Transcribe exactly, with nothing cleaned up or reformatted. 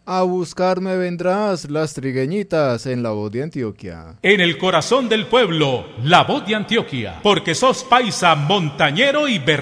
A buscarme vendrás las trigueñitas en la voz de Antioquia. En el corazón del pueblo, la voz de Antioquia, porque sos paisa, montañero y berraco.